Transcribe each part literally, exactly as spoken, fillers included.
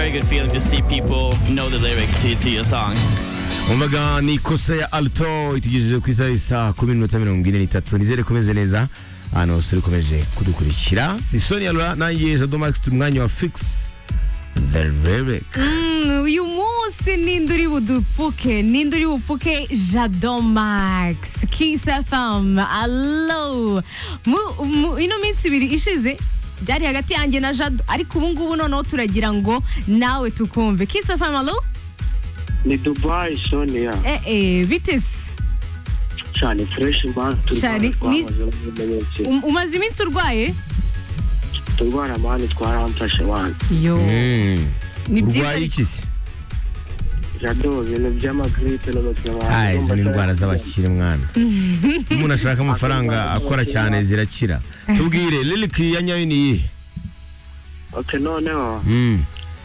very good feeling to see people know the lyrics to, to your song. Umvaga ni kosa ya Alto itugejeje ku isaha isa kumi n'itatu mirongo ine n'itatu nizere komeze neza hano suri komeje kudukurikira ni Sonia Laura nanjye Jado Max tumwanya wa Fix the Lyric. Mm, uyu munsi ninduri budupfuke ninduri bupfuke Jado Max Kiss F M. Allo mu, mu ino minsi ibiri ishize byari hagati yanjye na Jado ariko ubu ngubu noneho turagira ngo nawe tukumve. Kiss F M. Allo ni Dubai Sonia. eh eh bitese cyane fresh man Cyane, ni- Um- umaze iminsi urwaye turwana mani twaramfashe wan yo Mm. ni byiza Urwaye iki se? Jado ibintu by'amagripe n'umutwe Ah, izo ni indwara z'abakire mwana. Umuntu ashaka amafaranga akora cyane zirakira. Tubwire Lyric ya nyayo ni iyihe? okay noneho Mm.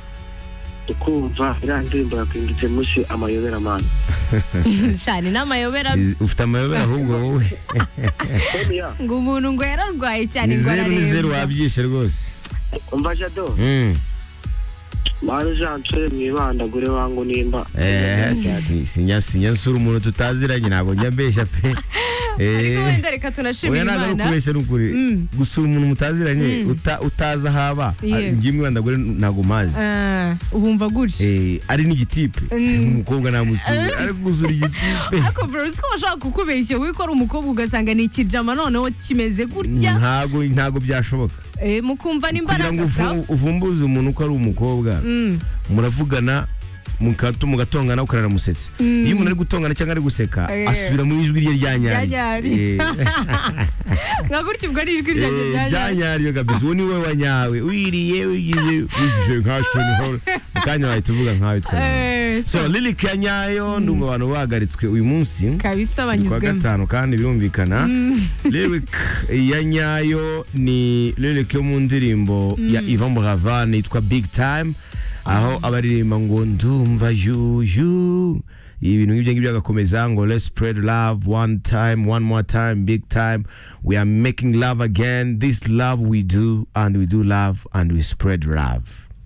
tukumva iriya ndirimbo yakwingitse musi amayobera mani cyane n'amayobera Iz- Ufite amayobera ahubwo wowe. Sonia ngo umuntu ngo yararwaye cyane Ni ngo zeru ni zeru araremba. wabyishe rwose. umva Jado Mm. mani jansore mwibandagure wangu nimba Eh, si si sinya sinya sura umuntu tutaziranye ntabwo njya mbeshya pe. ariko Eh. wenda reka tunashimira Oya ntabwo ari Imana. ukubeshya n'ukuri. Mm. Gusura umuntu mutaziranye Mm. uta- utazi aho aba. Yeah. Njye mwibandagure ntabwo mazi. Ah, ubumva gutya Eh, ari n'igitipe. Mm. Umukobwa namusuye ari gusura igitipe. ariko bro uzi ko bashaka kukubeshya wikora umukobwa ugasanga ni ikijama noneho kimeze gutya Ntabwo ntabwo byashoboka. eh, mukumva Kugira n'imbaraga ngo zawe. uvu- uvumbuze umuntu ko ari umukobwa Mm. muravugana mukatu mugatongana ukarara musetse. Mm. Iyo umuntu ari gutongana cyangwa ari guseka Eh. asubira mu ijwi rye rya Rya nyari. nyari. Eh. nka gutya ubwo ari ijwi ryanjye Eh, rya rya nyari. nyaryo kabisa uwo ni we wanyawe wiriye wigize wigije nka Shoni Hall mukanya wahita uvuga nkawe twa. Eh, so, So Lyric ya nyayo ndumva abantu bahagaritswe uyu munsi kabisa kwa banyuzwemo. gatanu kandi birumvikana. Lyric ya nyayo ni Lyric yo mu ndirimbo ya Yvan Buravan yitwa Big Time aho abaririmba ngo ndumva yuyu ibintu nk'ibyo ngibyo agakomeza ngo let's spread love one time one more time big time we are making love again this love we do and we do love and we spread love.